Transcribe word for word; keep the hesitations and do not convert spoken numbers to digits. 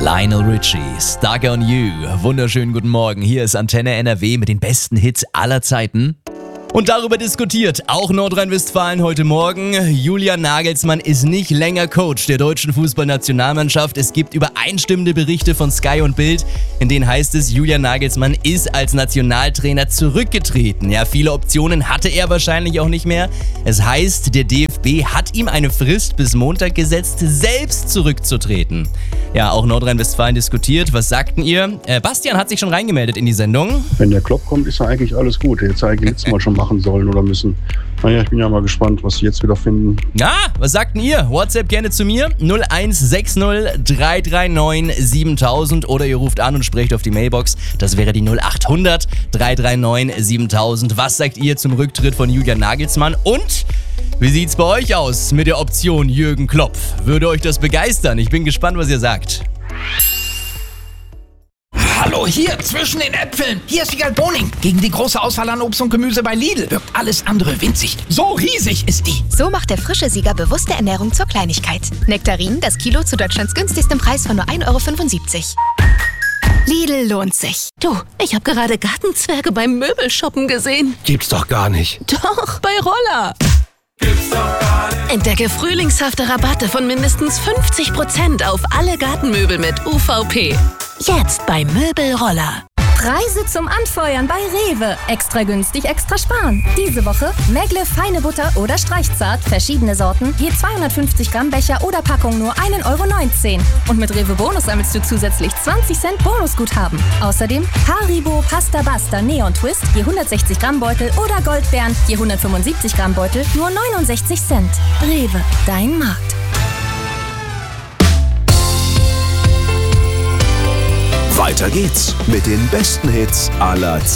Lionel Richie, Stuck on You. Wunderschönen guten Morgen. Hier ist Antenne N R W mit den besten Hits aller Zeiten. Und darüber diskutiert auch Nordrhein-Westfalen heute Morgen. Julian Nagelsmann ist nicht länger Coach der deutschen Fußballnationalmannschaft. Es gibt übereinstimmende Berichte von Sky und Bild, in denen heißt es, Julian Nagelsmann ist als Nationaltrainer zurückgetreten. Ja, viele Optionen hatte er wahrscheinlich auch nicht mehr. Es heißt, der D F B hat ihm eine Frist bis Montag gesetzt, selbst zurückzutreten. Ja, auch Nordrhein-Westfalen diskutiert. Was sagten ihr? Äh, Bastian hat sich schon reingemeldet in die Sendung. Wenn der Klopp kommt, ist ja eigentlich alles gut. Der hätte es eigentlich letztes Mal schon machen sollen oder müssen. Naja, ich bin ja mal gespannt, was sie jetzt wieder finden. Na, was sagten ihr? WhatsApp gerne zu mir. null eins sechs null drei drei neun siebentausend oder ihr ruft an und sprecht auf die Mailbox. Das wäre die null acht hundert drei drei neun siebentausend. Was sagt ihr zum Rücktritt von Julian Nagelsmann? Und wie sieht's bei euch aus mit der Option Jürgen Klopp? Würde euch das begeistern? Ich bin gespannt, was ihr sagt. Hallo, hier, zwischen den Äpfeln. Hier ist Wiegald Boning. Gegen die große Auswahl an Obst und Gemüse bei Lidl wirkt alles andere winzig. So riesig ist die. So macht der frische Sieger bewusste Ernährung zur Kleinigkeit. Nektarinen, das Kilo zu Deutschlands günstigstem Preis von nur ein Euro fünfundsiebzig. Lidl lohnt sich. Du, ich habe gerade Gartenzwerge beim Möbelshoppen gesehen. Gibt's doch gar nicht. Doch, bei Roller. Gibt's doch gar nicht. Entdecke frühlingshafte Rabatte von mindestens fünfzig Prozent auf alle Gartenmöbel mit U V P. Jetzt bei Möbelroller. Preise zum Anfeuern bei Rewe. Extra günstig, extra sparen. Diese Woche Megle feine Butter oder Streichzart, verschiedene Sorten, je zweihundertfünfzig Gramm Becher oder Packung nur ein Euro neunzehn. Und mit Rewe Bonus sammelst du zusätzlich zwanzig Cent Bonusguthaben. Außerdem Haribo Pasta Basta Neon Twist, je hundertsechzig Gramm Beutel oder Goldbeeren, je hundertfünfundsiebzig Gramm Beutel, nur neunundsechzig Cent. Rewe, dein Markt. Weiter geht's mit den besten Hits aller Zeiten.